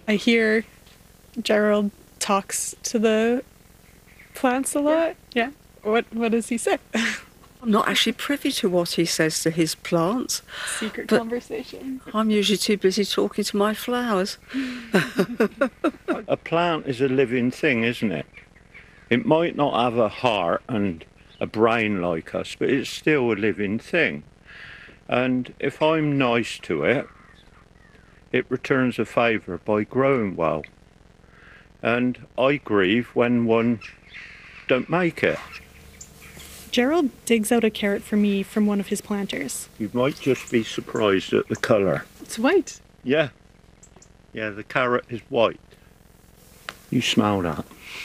I hear Gerald talks to the plants a lot. Yeah. What does he say? I'm not actually privy to what he says to his plants. Secret conversation. I'm usually too busy talking to my flowers. A plant is a living thing, isn't it? It might not have a heart and a brain like us, but it's still a living thing. And if I'm nice to it, it returns a favour by growing well. And I grieve when one don't make it. Gerald digs out a carrot for me from one of his planters. You might just be surprised at the colour. It's white. Yeah. Yeah, the carrot is white. You smell that.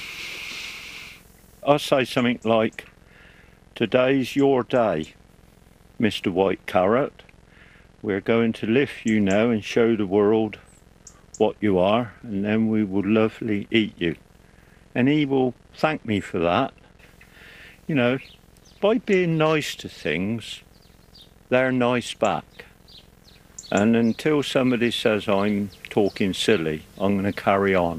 I'll say something like, today's your day, Mr. White Carrot. We're going to lift you now and show the world what you are, and then we will lovely eat you. And he will thank me for that. You know, by being nice to things, they're nice back. And until somebody says I'm talking silly, I'm going to carry on.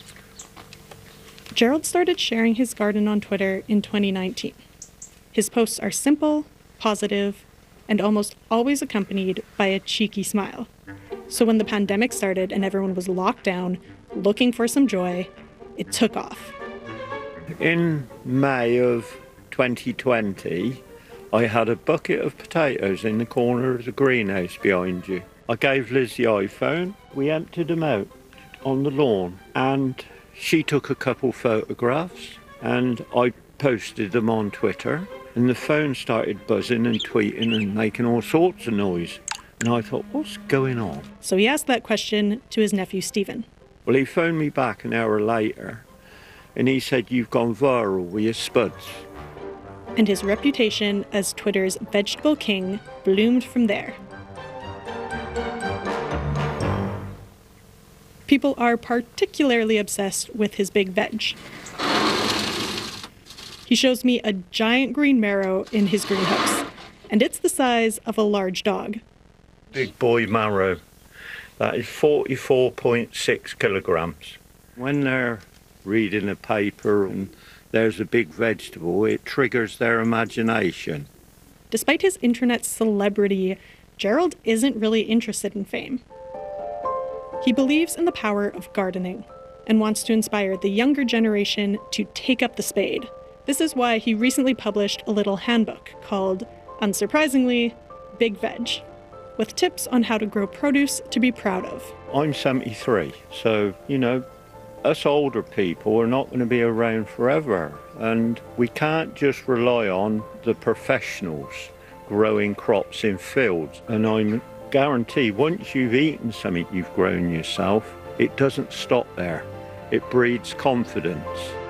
Gerald started sharing his garden on Twitter in 2019. His posts are simple, positive, and almost always accompanied by a cheeky smile. So when the pandemic started and everyone was locked down, looking for some joy, it took off. In May of 2020, I had a bucket of potatoes in the corner of the greenhouse behind you. I gave Liz the iPhone. We emptied them out on the lawn, and she took a couple photographs, and I posted them on Twitter, and the phone started buzzing and tweeting and making all sorts of noise. And I thought, what's going on? So he asked that question to his nephew, Stephen. Well, he phoned me back an hour later, and he said, you've gone viral with your spuds. And his reputation as Twitter's vegetable king bloomed from there. People are particularly obsessed with his big veg. He shows me a giant green marrow in his greenhouse, and it's the size of a large dog. Big boy marrow. That is 44.6 kilograms. When they're reading a paper and there's a big vegetable, it triggers their imagination. Despite his internet celebrity, Gerald isn't really interested in fame. He believes in the power of gardening and wants to inspire the younger generation to take up the spade. This is why he recently published a little handbook called, unsurprisingly, Big Veg, with tips on how to grow produce to be proud of. I'm 73, so, you know, us older people are not going to be around forever, and we can't just rely on the professionals growing crops in fields. And I'm guaranteed once you've eaten something you've grown yourself, it doesn't stop there. It breeds confidence.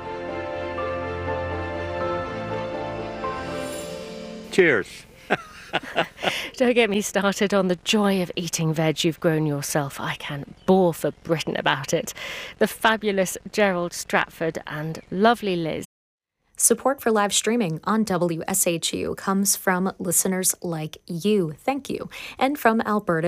Cheers. Don't get me started on the joy of eating veg you've grown yourself. I can bore for Britain about it. The fabulous Gerald Stratford and lovely Liz. Support for live streaming on WSHU comes from listeners like you. Thank you. And from Alberta